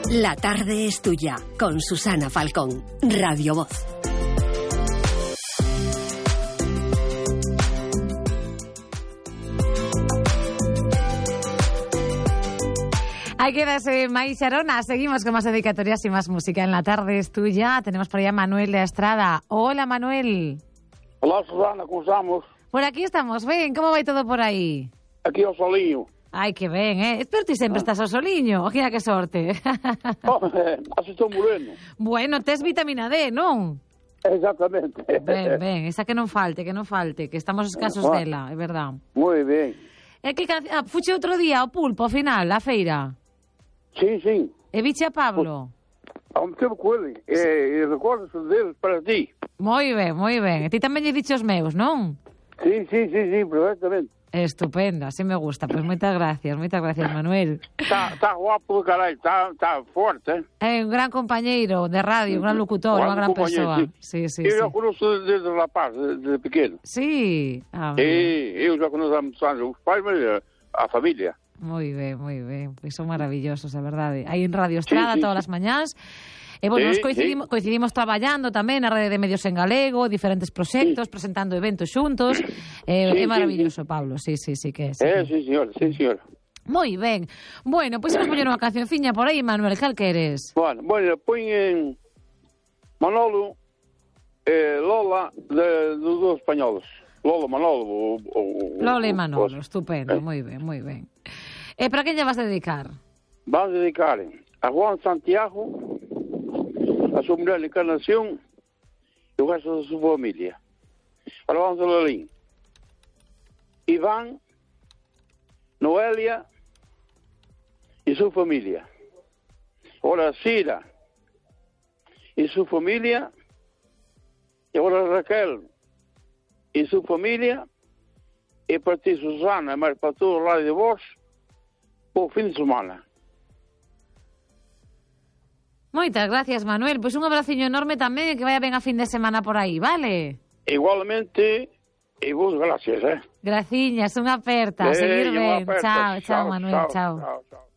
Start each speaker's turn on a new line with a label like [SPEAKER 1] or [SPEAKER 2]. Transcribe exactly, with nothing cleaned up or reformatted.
[SPEAKER 1] La tarde es tuya, con Susana Falcón, Radio Voz.
[SPEAKER 2] Hay que darse maíz, Sharona. Seguimos con más dedicatorias y más música. En La tarde es tuya. Tenemos por allá a Manuel de Estrada. Hola, Manuel.
[SPEAKER 3] Hola, Susana, ¿cómo estamos?
[SPEAKER 2] Por aquí estamos. Ven, ¿cómo va todo por aí?
[SPEAKER 3] Aquí ao soliño.
[SPEAKER 2] Ai, que ben, eh? Pero ti sempre ah. estás ao soliño. Oxía, que sorte.
[SPEAKER 3] Oh, así estou moreno.
[SPEAKER 2] Bueno, tes vitamina D, non?
[SPEAKER 3] Exactamente.
[SPEAKER 2] Ben, ben, esa que non falte, que non falte, que estamos escasos ah. dela, é verdad.
[SPEAKER 3] Moi ben.
[SPEAKER 2] É que ah, fuche outro día ao pulpo, ao final, a feira.
[SPEAKER 3] Sí, sí.
[SPEAKER 2] E viche a Pablo?
[SPEAKER 3] Há un tempo con ele. E, e recordas deles para ti.
[SPEAKER 2] Moi ben, moi ben. E ti tamén lle dixe os meus, non?
[SPEAKER 3] Sí, sí, sí, sí, perfectamente.
[SPEAKER 2] Estupendo, así me gusta. Pois pues moitas gracias, moitas gracias, Manuel.
[SPEAKER 3] Está tá guapo do caralho, está tá forte, eh?
[SPEAKER 2] É un gran compañeiro de radio, un gran locutor, unha gran persoa. Sí, sí,
[SPEAKER 3] eu
[SPEAKER 2] sí.
[SPEAKER 3] já conheço desde rapaz, desde pequeno.
[SPEAKER 2] Sí. Ah,
[SPEAKER 3] e eu já conheço há muitos anos os pais, mas a familia.
[SPEAKER 2] Moi ben, moi ben. Pois son maravillosos, a verdade. Hai en Radio Estrada sí, sí, todas as mañás. E, bueno, sí, nos coincidimos, sí. coincidimos traballando tamén na rede de medios en galego, diferentes proxectos, sí. presentando eventos xuntos. Eh, sí, é maravilloso, sí, sí. Pablo. Sí, sí, sí que é. Sí,
[SPEAKER 3] eh, sí, señor, sí, señor.
[SPEAKER 2] Moi ben. Bueno, pois pues, imos poñer unha cancionciña por aí, Manuel, cal queres?
[SPEAKER 3] Bueno, bueno, poñen Manolo e eh, Lola de, dos dos españoles. Lola, Manolo. O, o,
[SPEAKER 2] Lola e Manolo, o, estupendo, eh. moi ben, moi ben. E para quen lle vas a dedicar?
[SPEAKER 3] Vas a dedicar a Juan Santiago, a súa mulher Encarnación e o resto da súa familia. Ahora vamos a Lalín. Iván, Noelia e súa familia. Ahora Cira e súa familia. E agora Raquel e súa familia. E para ti, Susana, mas para todo o Radio de Voz, por fin de semana.
[SPEAKER 2] Moitas gracias, Manuel. Pois un abraciño enorme tamén e que vaya ben a fin de semana por aí, vale?
[SPEAKER 3] Igualmente, e vos gracias, eh?
[SPEAKER 2] Graciñas, unha aperta.
[SPEAKER 3] Eh,
[SPEAKER 2] seguir ben.
[SPEAKER 3] Aperta.
[SPEAKER 2] Chao, chao,
[SPEAKER 3] chao,
[SPEAKER 2] Manuel, chao.
[SPEAKER 3] chao, chao.